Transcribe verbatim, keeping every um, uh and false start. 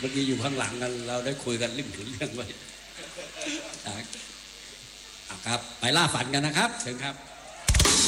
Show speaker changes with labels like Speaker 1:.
Speaker 1: มื่อกี้อยู่ข้างหลังกันเราได้คุยกันเรื่องถึงเรื่องไว้ครับไปล่าฝันกันนะครับเชิญครับ